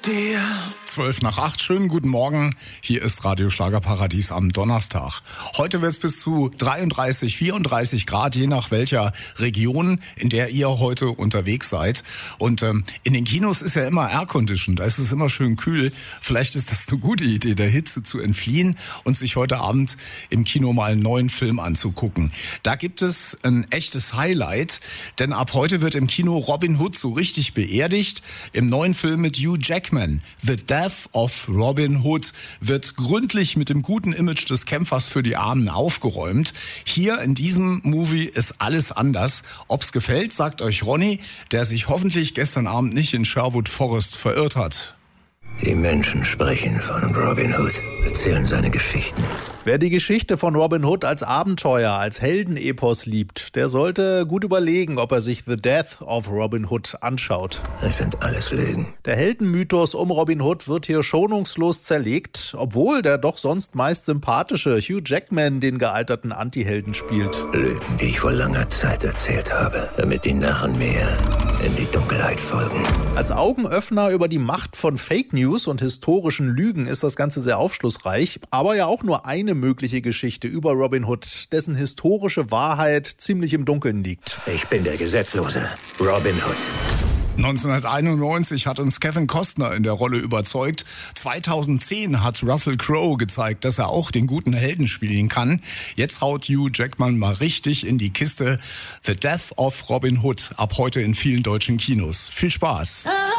dir. 7:12. Schönen guten Morgen. Hier ist Radio Schlagerparadies am Donnerstag. Heute wird es bis zu 33, 34 Grad, je nach welcher Region, in der ihr heute unterwegs seid. Und in den Kinos ist ja immer Airconditioned, da ist es immer schön kühl. Vielleicht ist das eine gute Idee, der Hitze zu entfliehen und sich heute Abend im Kino mal einen neuen Film anzugucken. Da gibt es ein echtes Highlight, denn ab heute wird im Kino Robin Hood so richtig beerdigt. Im neuen Film mit Hugh Jackman, The Death of Robin Hood, wird gründlich mit dem guten Image des Kämpfers für die Armen aufgeräumt. Hier in diesem Movie ist alles anders. Ob's gefällt, sagt euch Ronny, der sich hoffentlich gestern Abend nicht in Sherwood Forest verirrt hat. Die Menschen sprechen von Robin Hood, erzählen seine Geschichten. Wer die Geschichte von Robin Hood als Abenteuer, als Heldenepos liebt, der sollte gut überlegen, ob er sich The Death of Robin Hood anschaut. Das sind alles Lügen. Der Heldenmythos um Robin Hood wird hier schonungslos zerlegt, obwohl der doch sonst meist sympathische Hugh Jackman den gealterten Antihelden spielt. Lügen, die ich vor langer Zeit erzählt habe, damit die Narren mir in die Dunkelheit folgen. Als Augenöffner über die Macht von Fake News und historischen Lügen ist das Ganze sehr aufschlussreich, aber ja auch nur eine mögliche Geschichte über Robin Hood, dessen historische Wahrheit ziemlich im Dunkeln liegt. Ich bin der Gesetzlose, Robin Hood. 1991 hat uns Kevin Costner in der Rolle überzeugt. 2010 hat Russell Crowe gezeigt, dass er auch den guten Helden spielen kann. Jetzt haut Hugh Jackman mal richtig in die Kiste. The Death of Robin Hood, ab heute in vielen deutschen Kinos. Viel Spaß!